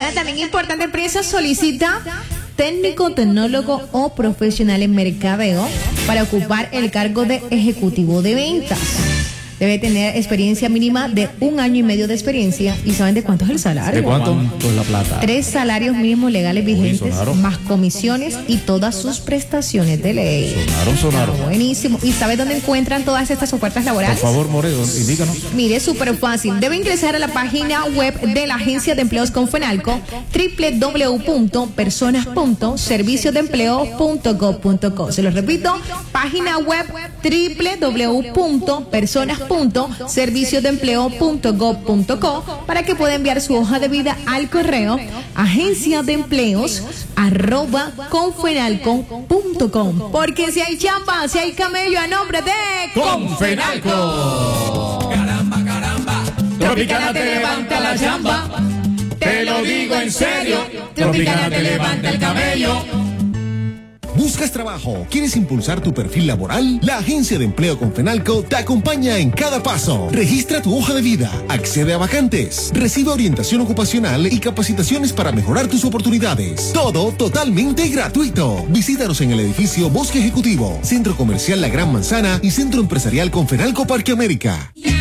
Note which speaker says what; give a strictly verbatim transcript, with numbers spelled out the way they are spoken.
Speaker 1: Oiga, también importante empresa solicita técnico, tecnólogo o profesional en mercadeo para ocupar el cargo de ejecutivo de ventas. Debe tener experiencia mínima de un año y medio de experiencia. ¿Y saben de cuánto es el salario?
Speaker 2: ¿De cuánto? Pues la plata.
Speaker 1: Tres salarios mínimos legales vigentes, más comisiones y todas sus prestaciones de ley.
Speaker 2: Sonaron, sonaron.
Speaker 1: Ah, buenísimo. ¿Y sabe dónde encuentran todas estas ofertas laborales?
Speaker 2: Por favor, Moreno, indícanos.
Speaker 1: Mire, súper fácil. Debe ingresar a la página web de la Agencia de Empleos Confenalco, doble u doble u doble u punto personas punto servicio de empleo punto gov punto co. Se lo repito, página web doble u doble u doble u punto personas punto servicio de empleo punto gov punto co para que pueda enviar su hoja de vida al correo agencia de empleos arroba confenalco punto com. Porque si hay chamba, si hay camello, a nombre de
Speaker 2: Confenalco.
Speaker 3: Caramba, caramba.
Speaker 2: Tropicana te levanta la chamba. Te lo digo en serio. Tropicana te levanta el camello.
Speaker 4: ¿Buscas trabajo? ¿Quieres impulsar tu perfil laboral? La Agencia de Empleo Confenalco te acompaña en cada paso. Registra tu hoja de vida, accede a vacantes, recibe orientación ocupacional y capacitaciones para mejorar tus oportunidades. Todo totalmente gratuito. Visítanos en el edificio Bosque Ejecutivo, Centro Comercial La Gran Manzana y Centro Empresarial Confenalco Parque América.
Speaker 3: Yeah.